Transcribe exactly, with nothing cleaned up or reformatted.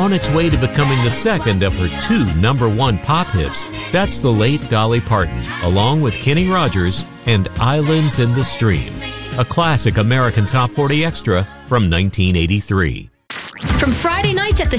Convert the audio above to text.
on its way to becoming the second of her two number one pop hits. That's the late Dolly Parton, along with Kenny Rogers and Islands in the Stream, a classic American Top forty extra from nineteen eighty-three. From Friday night